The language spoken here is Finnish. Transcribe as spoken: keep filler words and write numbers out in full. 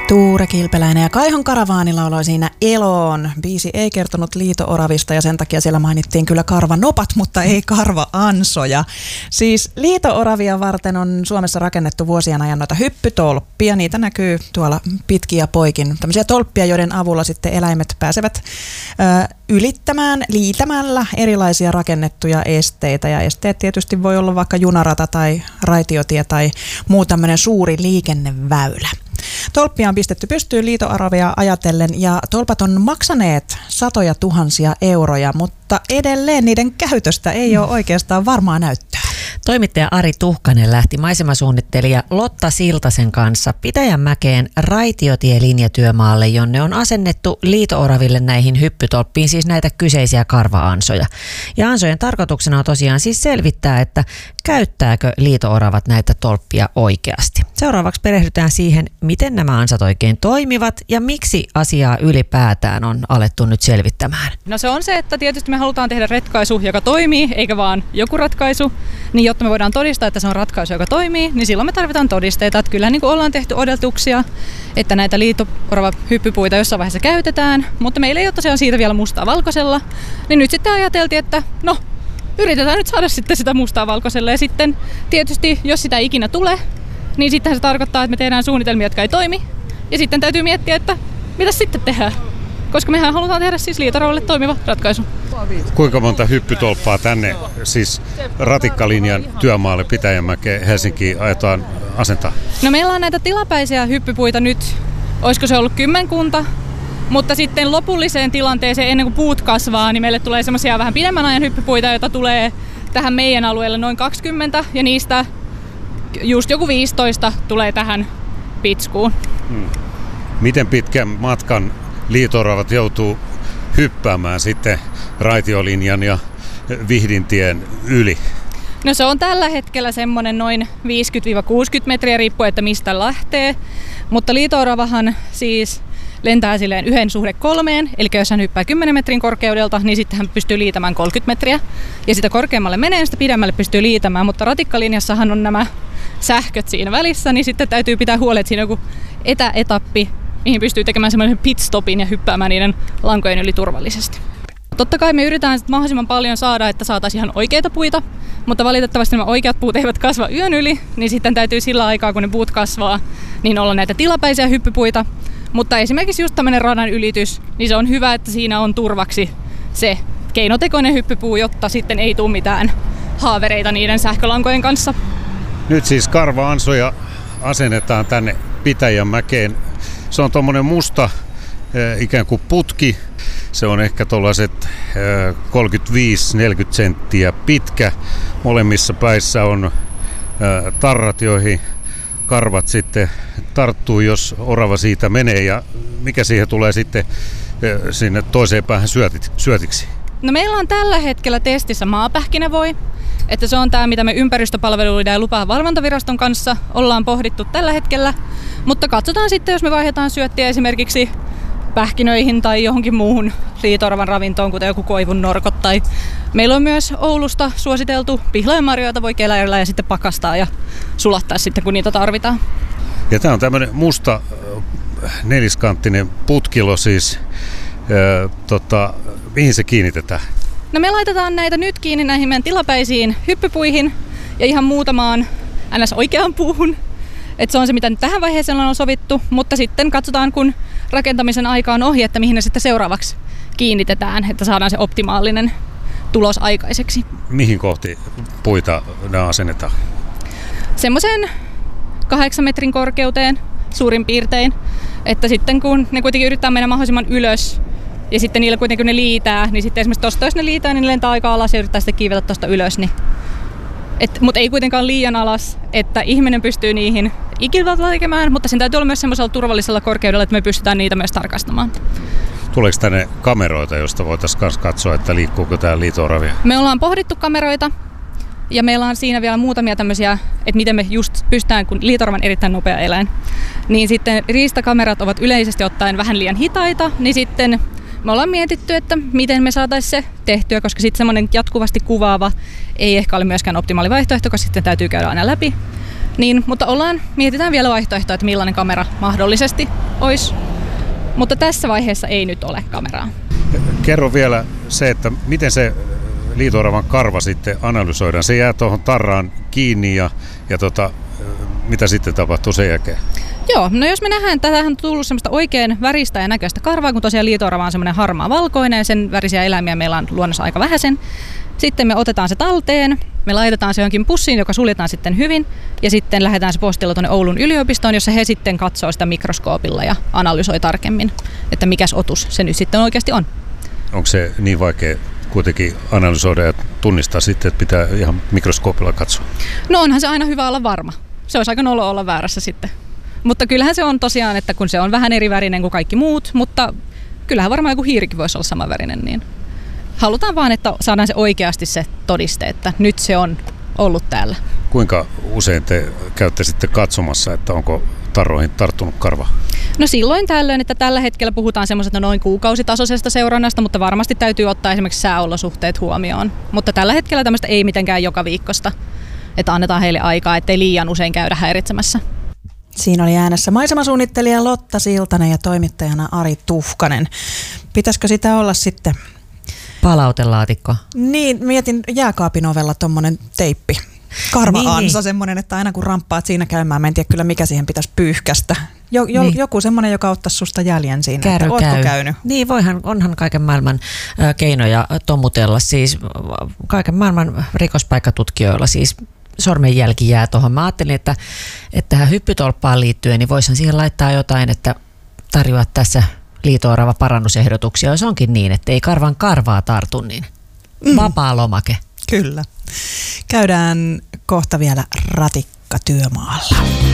Tuure Kilpeläinen ja Kaihon Karavaani lauloi siinä Eloon. Biisi ei kertonut liito-oravista ja sen takia siellä mainittiin kyllä karvanopat, mutta ei karva-ansoja. Siis liito-oravia varten on Suomessa rakennettu vuosien ajan noita hyppytolppia. Niitä näkyy tuolla pitkin ja poikin. Tämmöisiä tolppia, joiden avulla sitten eläimet pääsevät ö, ylittämään liitämällä erilaisia rakennettuja esteitä. Ja esteet tietysti voi olla vaikka junarata tai raitiotie tai muu tämmöinen suuri liikenneväylä. Tolppia on pistetty pystyyn liito-oravia ajatellen ja tolpat on maksaneet satoja tuhansia euroja, mutta edelleen niiden käytöstä ei ole oikeastaan varmaa näyttöä. Toimittaja Ari Tuhkanen lähti maisemasuunnittelija Lotta Siltasen kanssa Pitäjänmäkeen raitiotie-linjatyömaalle, jonne on asennettu liito-oraville näihin hyppytolppiin, siis näitä kyseisiä karva-ansoja. Ja ansojen tarkoituksena on tosiaan siis selvittää, että käyttääkö liito-oravat näitä tolppia oikeasti. Seuraavaksi perehdytään siihen, miten nämä ansat oikein toimivat ja miksi asiaa ylipäätään on alettu nyt selvittämään. No se on se, että tietysti me halutaan tehdä ratkaisu, joka toimii, eikä vaan joku ratkaisu. Niin jotta me voidaan todistaa, että se on ratkaisu, joka toimii, niin silloin me tarvitaan todisteita. Että kyllähän niin kuin ollaan tehty odotuksia, että näitä liito-orava-hyppypuita jossain vaiheessa käytetään, mutta meillä ei ole tosiaan siitä vielä mustaa valkoisella. Niin nyt sitten ajateltiin, että no, yritetään nyt saada sitten sitä mustaa valkoisella. Ja sitten tietysti, jos sitä ei ikinä tule, niin sittenhän se tarkoittaa, että me tehdään suunnitelmia, jotka ei toimi. Ja sitten täytyy miettiä, että mitä sitten tehdään. Koska mehän halutaan tehdä siis liito-oravalle toimiva ratkaisu. Kuinka monta hyppytolppaa tänne, siis ratikkalinjan työmaalle Pitäjänmäkeen Helsinkiin ajetaan asentaa? No meillä on näitä tilapäisiä hyppypuita nyt, olisiko se ollut kymmenkunta, mutta sitten lopulliseen tilanteeseen ennen kuin puut kasvaa, niin meille tulee semmoisia vähän pidemmän ajan hyppypuita, joita tulee tähän meidän alueelle noin kaksikymmentä ja niistä just joku viisitoista tulee tähän Pitskuun. Hmm. Miten pitkän matkan liito-oravat joutuu hyppäämään sitten raitiolinjan ja Vihdintien yli? No se on tällä hetkellä semmoinen noin viisikymmentä kuusikymmentä metriä riippuen, että mistä lähtee. Mutta liito-oravahan siis lentää silleen yhden suhde kolmeen, eli jos hän hyppää kymmenen metrin korkeudelta, niin sitten hän pystyy liitämään kolmekymmentä metriä. Ja sitä korkeammalle menee, sitä pidemmälle pystyy liitämään, mutta ratikkalinjassahan on nämä sähköt siinä välissä, niin sitten täytyy pitää huoli, että siinä on joku etäetappi, mihin pystyy tekemään semmoinen pitstopin ja hyppäämään niiden lankojen yli turvallisesti. Totta kai me yritetään mahdollisimman paljon saada, että saataisiin ihan oikeita puita, mutta valitettavasti nämä oikeat puut eivät kasva yön yli, niin sitten täytyy sillä aikaa, kun ne puut kasvaa, niin olla näitä tilapäisiä hyppypuita. Mutta esimerkiksi just tämmöinen radan ylitys, niin se on hyvä, että siinä on turvaksi se keinotekoinen hyppypuu, jotta sitten ei tule mitään haavereita niiden sähkölankojen kanssa. Nyt siis karva-ansoja asennetaan tänne Pitäjänmäkeen. Se on tuommoinen musta ikään kuin putki. Se on ehkä tuollaiset kolmekymmentäviisi neljäkymmentä senttiä pitkä. Molemmissa päissä on tarrat, joihin karvat sitten tarttuu, jos orava siitä menee. Ja mikä siihen tulee sitten sinne toiseen päähän syötiksi? No meillä on tällä hetkellä testissä maapähkinävoi. Että se on tämä, mitä me ympäristöpalveluiden ja lupavalvontaviraston kanssa ollaan pohdittu tällä hetkellä. Mutta katsotaan sitten, jos me vaihdetaan syöttiä esimerkiksi pähkinöihin tai johonkin muuhun liito-oravan ravintoon, kuten joku koivun norkot. Tai meillä on myös Oulusta suositeltu pihlajanmarjoja, joita voi keläillä ja sitten pakastaa ja sulattaa sitten, kun niitä tarvitaan. Ja tämä on tämmöinen musta neliskanttinen putkilo siis. Ää, tota, mihin se kiinnitetään? No me laitetaan näitä nyt kiinni näihin meidän tilapäisiin hyppypuihin ja ihan muutamaan ns. Oikeaan puuhun. Et se on se, mitä nyt tähän vaiheeseen on sovittu, mutta sitten katsotaan, kun rakentamisen aika on ohi, että mihin ne sitten seuraavaksi kiinnitetään, että saadaan se optimaalinen tulos aikaiseksi. Mihin kohti puita nämä asennetaan? Semmoisen kahdeksan metrin korkeuteen suurin piirtein, että sitten kun ne kuitenkin yrittää mennä mahdollisimman ylös, ja sitten niillä kuitenkin kun ne liitää, niin sitten esimerkiksi tuosta jos ne liitää, niin ne lentää aika alas ja yrittää sitten kiivetä tuosta ylös. Niin. Mutta ei kuitenkaan liian alas, että ihminen pystyy niihin ikiltä tekemään, mutta sen täytyy olla myös semmoisella turvallisella korkeudella, että me pystytään niitä myös tarkastamaan. Tuleeko tänne kameroita, joista voitaisiin katsoa, että liikkuuko täällä liito-oravia? Me ollaan pohdittu kameroita ja meillä on siinä vielä muutamia tämmöisiä, että miten me just pystytään, kun liito-orava on erittäin nopea eläin, niin sitten riistakamerat ovat yleisesti ottaen vähän liian hitaita, niin sitten me ollaan mietitty, että miten me saataisiin se tehtyä, koska sitten semmoinen jatkuvasti kuvaava ei ehkä ole myöskään optimaali vaihtoehto, koska sitten täytyy käydä aina läpi. Niin, mutta ollaan, mietitään vielä vaihtoehtoa, että millainen kamera mahdollisesti olisi. Mutta tässä vaiheessa ei nyt ole kameraa. Kerro vielä se, että miten se liito-oravan karva sitten analysoidaan. Se jää tuohon tarraan kiinni ja, ja tota, mitä sitten tapahtuu sen jälkeen? Joo, no jos me nähdään, että tähän on tullut semmoista oikein väristä ja näköistä karvaa, kun tosiaan liito-orava on semmoinen harmaa valkoinen ja sen värisiä eläimiä meillä on luonnossa aika vähäisen. Sitten me otetaan se talteen, me laitetaan se johonkin pussiin, joka suljetaan sitten hyvin ja sitten lähdetään se postilla tuonne Oulun yliopistoon, jossa he sitten katsoo sitä mikroskoopilla ja analysoi tarkemmin, että mikäs otus se nyt sitten oikeasti on. Onko se niin vaikea kuitenkin analysoida ja tunnistaa sitten, että pitää ihan mikroskoopilla katsoa? No onhan se aina hyvä olla varma. Se olisi aika nolo olla väärässä sitten. Mutta kyllähän se on tosiaan, että kun se on vähän eri värinen kuin kaikki muut, mutta kyllähän varmaan joku hiirikin voisi olla samanvärinen, niin halutaan vaan, että saadaan se oikeasti se todiste, että nyt se on ollut täällä. Kuinka usein te käytte sitten katsomassa, että onko tarroihin tarttunut karva? No silloin tällöin, että tällä hetkellä puhutaan semmoisesta noin kuukausitasoisesta seurannasta, mutta varmasti täytyy ottaa esimerkiksi sääolosuhteet huomioon. Mutta tällä hetkellä tämmöistä ei mitenkään joka viikosta, että annetaan heille aikaa, ettei liian usein käydä häiritsemässä. Siinä oli äänessä maisemasuunnittelija Lotta Siltanen ja toimittajana Ari Tuhkanen. Pitäisikö sitä olla sitten? Palautelaatikko. Niin, mietin jääkaapin ovella tommonen teippi. Karva-ansa, niin, niin. semmoinen, että aina kun ramppaat siinä käymään, mä en tiedä kyllä mikä siihen pitäisi pyyhkästä. Jo, jo, niin. Joku semmoinen, joka ottaisi susta jäljen siinä, Käy, että ootko käy. käynyt? Niin, voihan, onhan kaiken maailman ö, keinoja tomutella, siis kaiken maailman rikospaikkatutkijoilla siis sormenjälki jää tuohon. Mä ajattelin, että, että tähän hyppytolppaan liittyen, niin voisihan siihen laittaa jotain, että tarjoat tässä liito-orava parannusehdotuksia, jos onkin niin, että ei karvan karvaa tartu, niin vapaa lomake. Kyllä. Käydään kohta vielä ratikka työmaalla.